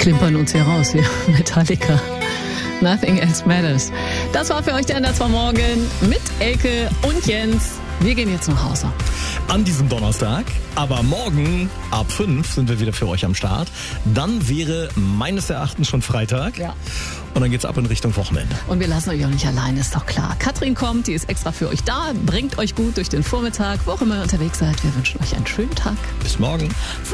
klimpern uns hier raus, hier. Metallica. Nothing else matters. Das war für euch der Einsatz vom Morgen mit Elke und Jens. Wir gehen jetzt nach Hause. An diesem Donnerstag, aber morgen ab 5 sind wir wieder für euch am Start. Dann wäre meines Erachtens schon Freitag. Ja. Und dann geht's ab in Richtung Wochenende. Und wir lassen euch auch nicht allein, ist doch klar. Katrin kommt, die ist extra für euch da, bringt euch gut durch den Vormittag, wo auch immer ihr unterwegs seid. Wir wünschen euch einen schönen Tag. Bis morgen.